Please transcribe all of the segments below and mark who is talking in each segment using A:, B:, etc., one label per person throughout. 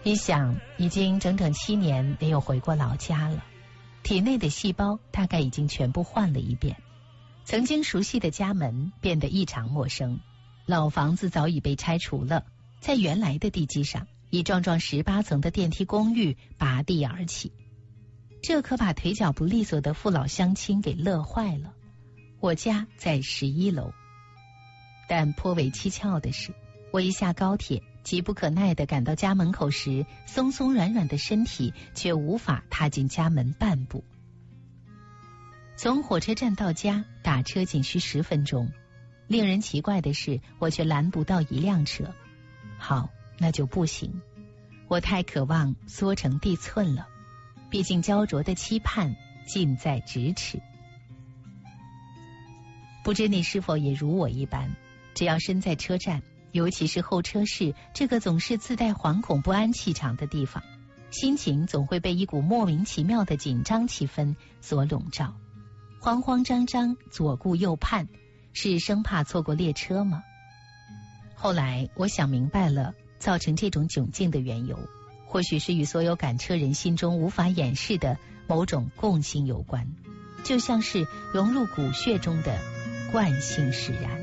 A: 一想，已经整整7年没有回过老家了，体内的细胞大概已经全部换了一遍。曾经熟悉的家门变得异常陌生，老房子早已被拆除了，在原来的地基上，一幢幢18层的电梯公寓拔地而起。这可把腿脚不利索的父老乡亲给乐坏了。我家在11楼，但颇为蹊跷的是，我一下高铁，急不可耐地赶到家门口时，松松软软的身体却无法踏进家门半步。从火车站到家，打车仅需10分钟。令人奇怪的是，我却拦不到一辆车。好，那就步行。我太渴望缩成地寸了，毕竟焦灼的期盼近在咫尺。不知你是否也如我一般，只要身在车站，尤其是候车室这个总是自带惶恐不安气场的地方，心情总会被一股莫名其妙的紧张气氛所笼罩。慌慌张张，左顾右盼，是生怕错过列车吗？后来我想明白了，造成这种窘境的缘由，或许是与所有赶车人心中无法掩饰的某种共性有关，就像是融入骨血中的惯性使然。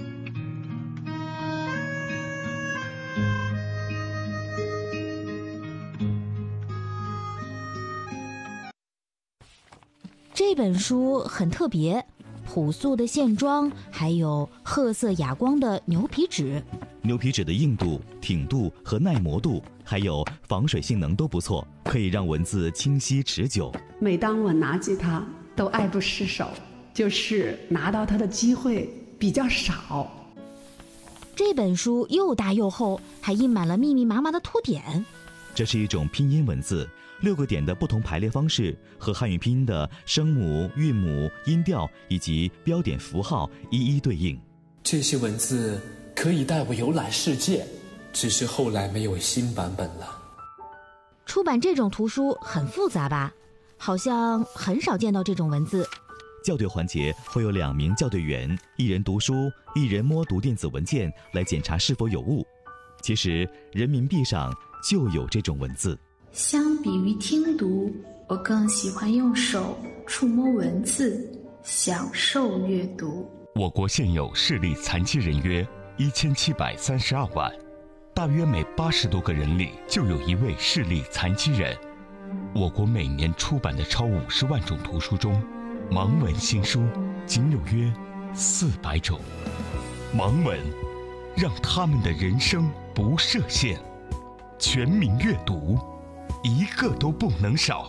B: 这本书很特别，朴素的线装，还有褐色哑光的牛皮纸。
C: 牛皮纸的硬度、挺度和耐磨度，还有防水性能都不错，可以让文字清晰持久。
D: 每当我拿起它，都爱不释手，就是拿到它的机会比较少。
B: 这本书又大又厚，还印满了密密麻麻的图典。
C: 这是一种拼音文字，6个点的不同排列方式和汉语拼音的声母、韵母、音调以及标点符号一一对应。
E: 这些文字可以带我游览世界，只是后来没有新版本了。
B: 出版这种图书很复杂吧？好像很少见到这种文字。
C: 校对环节会有2名校对员，一人读书，一人摸读电子文件来检查是否有误。其实人民币上就有这种文字。
F: 相比于听读，我更喜欢用手触摸文字，享受阅读。
G: 我国现有视力残疾人约1732万，大约每80多个人里就有1位视力残疾人。我国每年出版的超50万种图书中，盲文新书仅有约400种。盲文让他们的人生不设限，全民阅读，一个都不能少。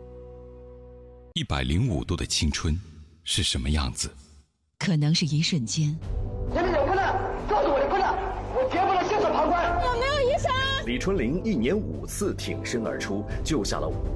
H: 105度的青春是什么样子？
I: 可能是一瞬间。
J: 这边有困难，告诉我的困难，我绝不能袖手旁观。
K: 有没有医生？
L: 李春林1年5次挺身而出，救下了